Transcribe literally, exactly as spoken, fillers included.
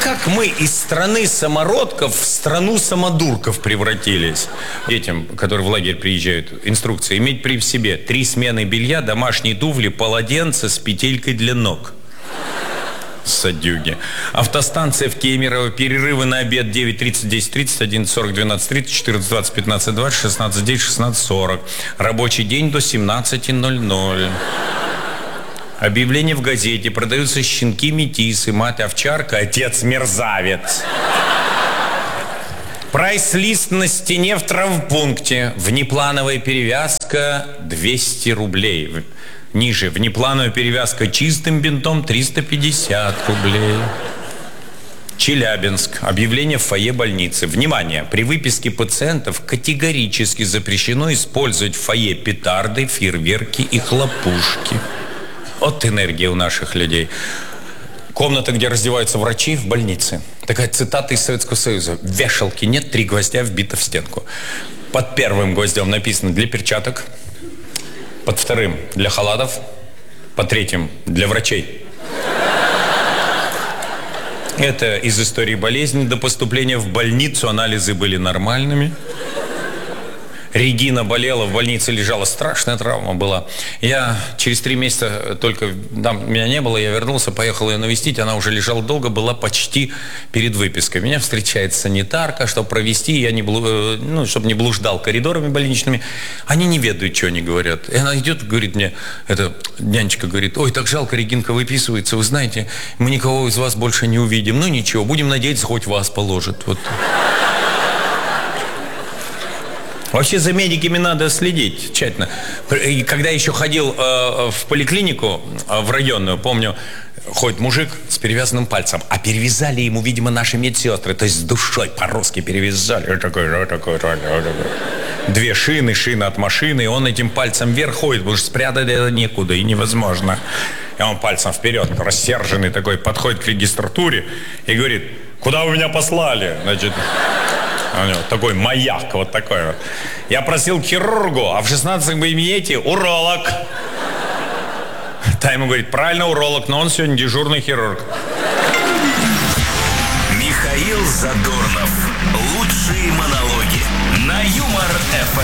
как мы из страны самородков в страну самодурков превратились? Детям, которые в лагерь приезжают, инструкция: иметь при себе три смены белья, домашние туфли, полотенце с петелькой для ног. Садюги. Автостанция в Кемерово. Перерывы на обед: девять тридцать, десять тридцать, одиннадцать сорок, двенадцать тридцать, четырнадцать двадцать, пятнадцать двадцать, шестнадцать девять, шестнадцать сорок. Рабочий день до семнадцати ноль-ноль. Объявление в газете: продаются щенки метисы, мать овчарка, отец мерзавец. Прайс-лист на стене в травмпункте. Внеплановая перевязка двести рублей. Ниже: внеплановая перевязка чистым бинтом триста пятьдесят рублей. Челябинск. Объявление в фойе больницы. Внимание! При выписке пациентов категорически запрещено использовать в фойе петарды, фейерверки и хлопушки. Вот энергия у наших людей. Комната, где раздеваются врачи в больнице. Такая цитата из Советского Союза. Вешалки нет, три гвоздя вбито в стенку. Под первым гвоздем написано: для перчаток. Под вторым — для халатов. Под третьим — для врачей. Это из истории болезни. До поступления в больницу анализы были нормальными. Регина болела, в больнице лежала, страшная травма была. Я через три месяца только, там меня не было, я вернулся, поехал ее навестить, она уже лежала долго, была почти перед выпиской. Меня встречает санитарка, чтобы провести, я не, ну, чтобы не блуждал коридорами больничными. Они не ведают, что они говорят. И она идет, говорит мне, эта нянечка говорит: ой, так жалко, Регинка выписывается, вы знаете, мы никого из вас больше не увидим. Ну ничего, будем надеяться, хоть вас положат. Вот. Вообще за медиками надо следить тщательно. И когда еще ходил э, в поликлинику, э, в районную, помню, ходит мужик с перевязанным пальцем, а перевязали ему, видимо, наши медсестры, то есть с душой по-русски перевязали. Вот такой, вот такой, вот такой. Две шины, шина от машины, и он этим пальцем вверх ходит, потому что спрятать это некуда и невозможно. И он пальцем вперед, рассерженный такой, подходит к регистратуре и говорит: куда вы меня послали? Значит... У него такой маяк, вот такой вот. Я просил к хирургу, а в шестнадцатом кабинете уролог. Та ему говорит: правильно, уролог, но он сегодня дежурный хирург. Михаил Задорнов. Лучшие монологи на Юмор ФМ.